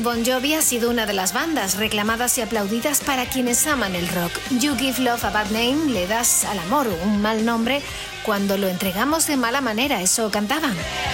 Bon Jovi ha sido una de las bandas reclamadas y aplaudidas para quienes aman el rock. You Give Love a Bad Name, le das al amor un mal nombre cuando lo entregamos de mala manera, eso cantaban.